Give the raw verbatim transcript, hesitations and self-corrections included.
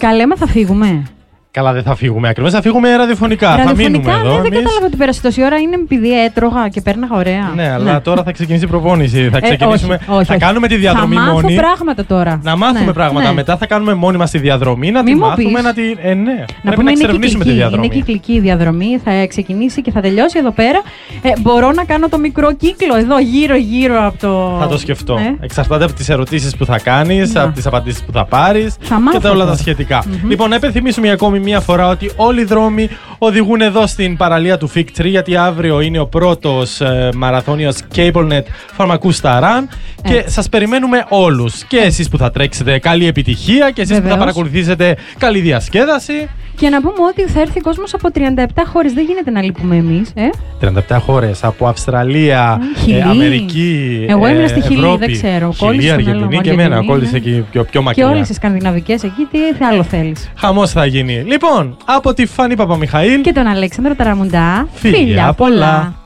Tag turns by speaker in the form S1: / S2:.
S1: Καλέ, μα θα φύγουμε.
S2: Καλά, δεν θα φύγουμε ακριβώς, θα φύγουμε ραδιοφωνικά.
S1: Ραδιοφωνικά,
S2: θα μείνουμε εδώ.
S1: Ναι, δεν
S2: εμείς.
S1: κατάλαβα ότι πέρασε τόση ώρα. Είναι επειδή έτρωγα και πέρναγα ωραία.
S2: Ναι, αλλά ναι. τώρα θα ξεκινήσει η προπόνηση. Θα ξεκινήσουμε.
S1: Ε, όχι, όχι,
S2: θα
S1: όχι.
S2: κάνουμε τη διαδρομή
S1: θα
S2: μόνοι.
S1: Να πράγματα τώρα.
S2: Να μάθουμε
S1: ναι,
S2: πράγματα.
S1: Ναι.
S2: Μετά θα κάνουμε μόνοι μας τη διαδρομή, να
S1: Μην
S2: τη μάθουμε,
S1: πεις.
S2: να τη. Ε, ναι.
S1: Να
S2: Πρέπει
S1: πούμε,
S2: να
S1: είναι
S2: εξερευνήσουμε
S1: κυκλική,
S2: τη διαδρομή.
S1: είναι κυκλική η διαδρομή. Θα ξεκινήσει και θα τελειώσει εδώ πέρα. Ε, μπορώ να κάνω το μικρό κύκλο εδώ γύρω-γύρω από το.
S2: Θα το σκεφτώ.
S1: Ναι.
S2: Εξαρτάται από τις ερωτήσεις που θα κάνεις, από τις απαντήσεις που θα πάρεις και τα όλα τα σχετικά.
S1: Mm-hmm.
S2: Λοιπόν, να υπενθυμίσουμε ακόμη μία φορά ότι όλοι οι δρόμοι οδηγούν εδώ στην παραλία του Fig Tree, γιατί αύριο είναι ο πρώτος ε, μαραθώνιος CableNet φαρμακού στα Run και
S1: Έτσι.
S2: σας περιμένουμε όλους. Και εσείς που θα τρέξετε, καλή επιτυχία, και εσείς
S1: Βεβαίως.
S2: που θα παρακολουθήσετε, καλή διασκέδαση.
S1: Και να πούμε ότι θα έρθει κόσμος από τριάντα επτά χώρες. Δεν γίνεται να λείπουμε εμείς. Ε?
S2: τριάντα επτά χώρες από Αυστραλία,
S1: Χιλή.
S2: ε, Αμερική,
S1: Εγώ ήμουν στη Χιλή,
S2: Ευρώπη,
S1: δεν ξέρω.
S2: Χιλή,
S1: Κόλλησε στον
S2: Αργεντινή
S1: άλλο,
S2: και εμένα.
S1: Αργεντινή,
S2: Κόλλησε
S1: ναι.
S2: και πιο, πιο
S1: Και
S2: μακριά.
S1: όλες οι σκανδιναβικές εκεί, τι άλλο θέλεις.
S2: Χαμός θα γίνει. Λοιπόν, από τη Φάνη Παπαμιχαήλ
S1: Και τον Αλέξανδρο Ταραμουντά.
S2: Φιλιά πολλά.